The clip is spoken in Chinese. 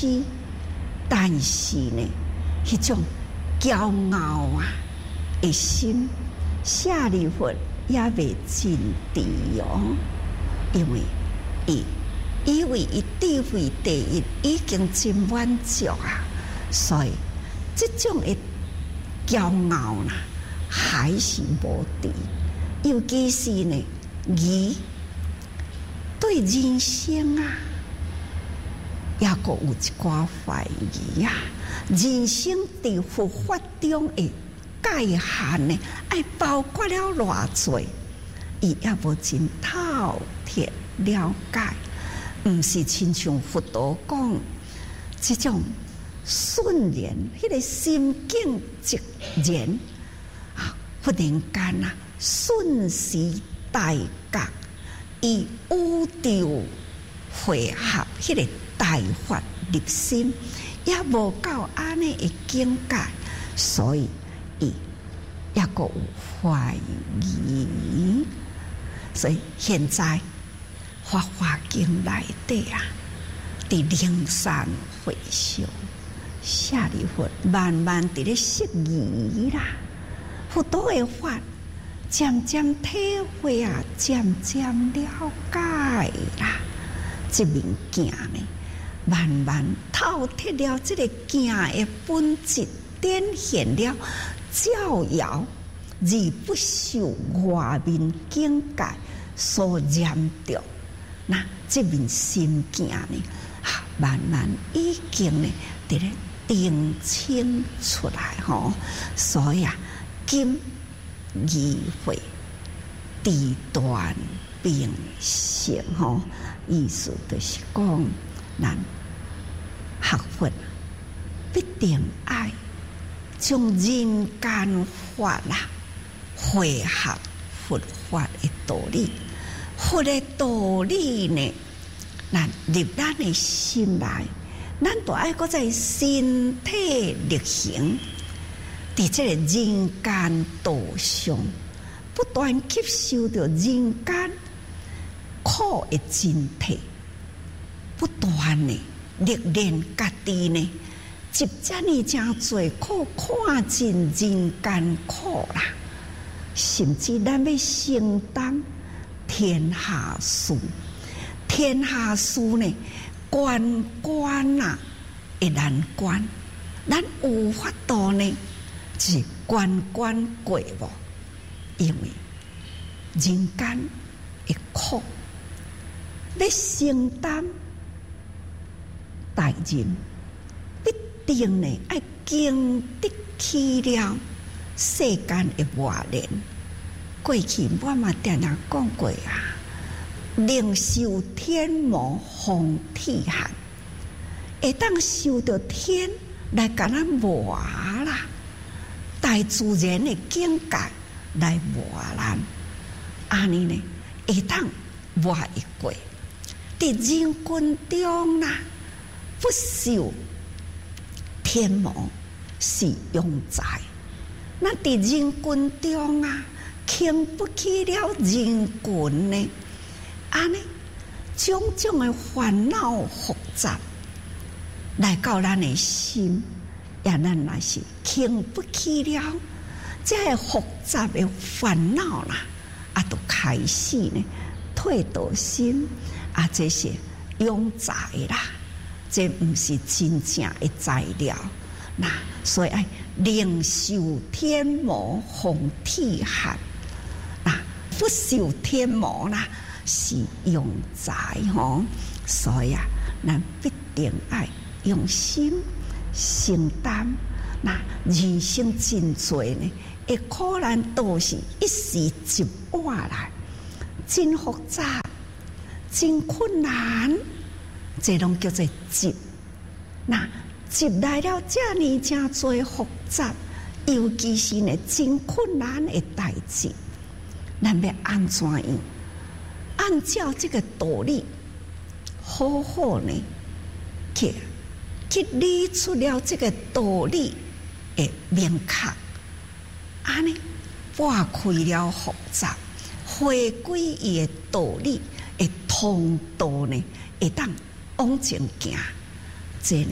死，但是呢，迄种骄傲啊的心，舍利弗也未尽除哦，因为伊以为伊智慧第一已经真满足啊，所以这种的骄傲啦，还是无除。尤其是呢，伊对人生啊，也阁有一寡怀疑啊。人生伫佛法中的界限呢，爱包括了偌济，伊也无真透彻了解。毋是亲像佛陀讲，这种瞬然，迄个心境即然啊，忽然间啊，瞬时大觉，以宇宙汇合迄个大法入心，也无到安尼的境界，所以伊也阁有怀疑。所以现在《法华经》内底啊，伫灵山会上，舍利弗慢慢伫咧释疑啦，佛陀的法渐渐体会啊，渐渐了解啦，这物件呢，慢慢透彻了这个件的本质，展现了照耀而不受外面境界所染着。那这面心境呢，慢慢已经呢，伫咧定清出来吼。所以啊，今议会地断并行吼，意思就是讲，咱学佛必定爱将人间法啦汇合佛法的道理。佛的道理呢，咱入咱的心内，咱都爱搁在身体力行，伫这个人间道上，不断吸收着人间苦的真谛，不断的历练家己呢，接遮呢真多苦，看尽人间苦啦，甚至咱要承担天下事，天下事呢，关关啊的难关，咱有法度呢，是关关过无？因为人间的苦，要承担大人，必定呢爱经得起了世间的磨练。过去我嘛常常讲过啊，宁受天磨风体寒，会当受到天来甲咱磨啦，大自然的境界来磨咱，安尼呢会当磨会过。伫人群中啦，不受天磨是庸才，那伫人群中啊，经不起了人群呢，安尼种种的烦恼复杂来到咱的心，也咱若是经不起了这个复杂的烦恼啦，啊，就开始呢退道心啊，这些庸才啦，这不是真正的材料。那所以爱宁受天磨风体寒，那不受天磨啦是庸才吼。所以啊，咱必定爱用心承担。那人生真多呢，的苦难都是一时一碗来，真复杂，真困难，这拢叫做急。那急来了，这呢真多复杂，尤其是呢真困难的代志，咱要安怎样？按照这个道理，好好呢去理出了这个道理的明确，安尼拨开了复杂，回归伊的道理的通道呢，会当往前行。这